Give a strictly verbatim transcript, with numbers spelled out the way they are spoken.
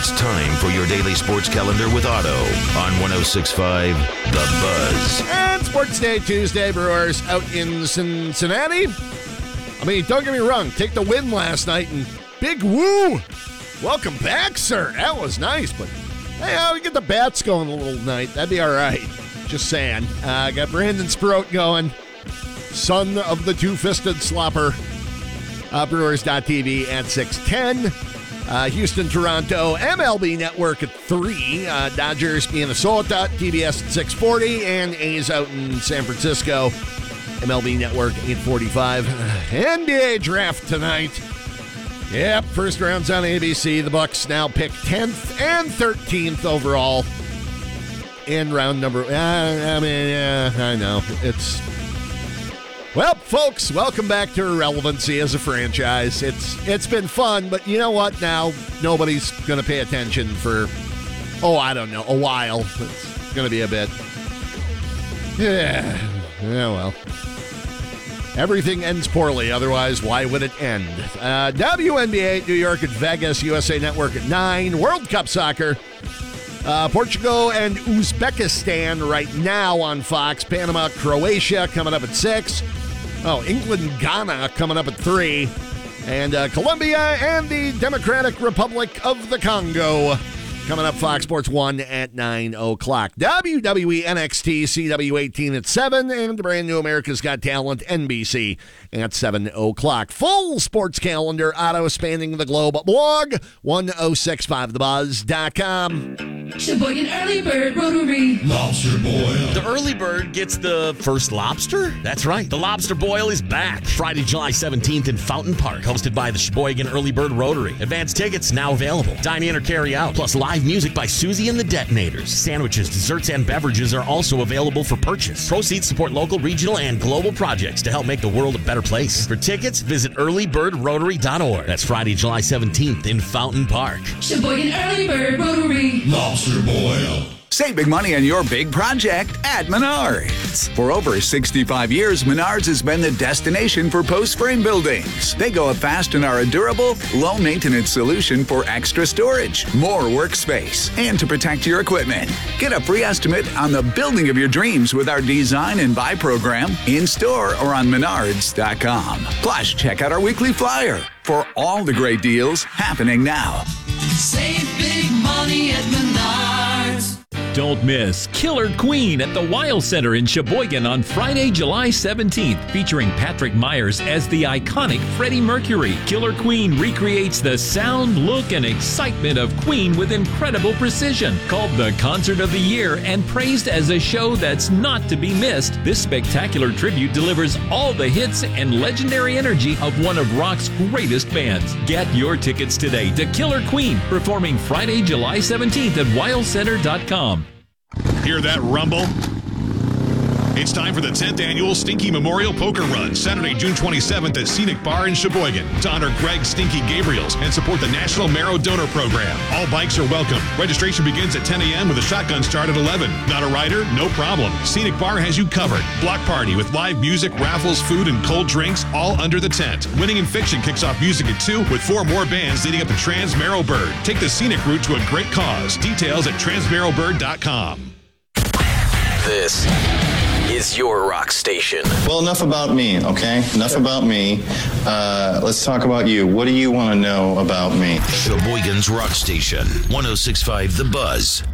It's time for your daily sports calendar with Otto on one oh six point five The Buzz. And Sports Day Tuesday, Brewers out in Cincinnati. I mean, don't get me wrong, take the win last night and big woo. Welcome back, sir. That was nice, but hey, I'll get the bats going a little tonight. That'd be all right. Just saying. Uh, got Brandon Sproat going, son of the two-fisted slopper. Uh, Brewers dot T V at six ten. Uh, Houston, Toronto, M L B Network at three. Uh, Dodgers, Minnesota, T B S at six forty. And A's out in San Francisco, M L B Network eight forty-five. N B A draft tonight. Yep, first round's on A B C. The Bucks now pick tenth and thirteenth overall in round number. Uh, I mean, yeah, I know. It's... Well, folks, welcome back to Irrelevancy as a franchise. It's It's been fun, but you know what? Now, nobody's going to pay attention for, oh, I don't know, a while. It's going to be a bit. Yeah. Yeah, well. Everything ends poorly, otherwise, why would it end? Uh, W N B A, New York at Vegas, U S A Network at nine. World Cup Soccer. Uh, Portugal and Uzbekistan right now on Fox. Panama, Croatia coming up at six. Oh, England, Ghana coming up at three. And uh, Colombia and the Democratic Republic of the Congo coming up Fox Sports one at nine o'clock. W W E N X T C W eighteen at seven. And the brand new America's Got Talent N B C at seven o'clock. Full sports calendar, Otto spanning the globe. Blog one oh six point five the buzz dot com. Sheboygan Early Bird Rotary. Lobster Boil. The Early Bird gets the first lobster? That's right. The Lobster Boil is back. Friday, July seventeenth in Fountain Park. Hosted by the Sheboygan Early Bird Rotary. Advanced tickets now available. Dine in or carry out. Plus live music by Susie and the Detonators. Sandwiches, desserts, and beverages are also available for purchase. Proceeds support local, regional, and global projects to help make the world a better place. For tickets, visit early bird rotary dot org. That's Friday, July seventeenth in Fountain Park. Sheboygan Early Bird Rotary. Lobster Boil. Save big money on your big project at Menards. For over sixty-five years, Menards has been the destination for post-frame buildings. They go up fast and are a durable, low-maintenance solution for extra storage, more workspace, and to protect your equipment. Get a free estimate on the building of your dreams with our Design and Buy program in-store or on menards dot com. Plus, check out our weekly flyer for all the great deals happening now. Save big money at Menards. Don't miss Killer Queen at the Weil Center in Sheboygan on Friday, July seventeenth, featuring Patrick Myers as the iconic Freddie Mercury. Killer Queen recreates the sound, look, and excitement of Queen with incredible precision. Called the Concert of the Year and praised as a show that's not to be missed, this spectacular tribute delivers all the hits and legendary energy of one of rock's greatest bands. Get your tickets today to Killer Queen, performing Friday, July seventeenth at weil center dot com. Hear that rumble? It's time for the tenth Annual Stinky Memorial Poker Run, Saturday, June twenty-seventh at Scenic Bar in Sheboygan, to honor Greg Stinky Gabriels and support the National Marrow Donor Program. All bikes are welcome. Registration begins at ten a.m. with a shotgun start at eleven. Not a rider? No problem. Scenic Bar has you covered. Block party with live music, raffles, food, and cold drinks, all under the tent. Winning in Fiction kicks off music at two with four more bands leading up to Trans Marrow Bird. Take the scenic route to a great cause. Details at trans marrow bird dot com. This is your rock station. Well, enough about me, okay? Enough about me. Uh, let's talk about you. What do you want to know about me? Sheboygan's rock station, one oh six point five The Buzz.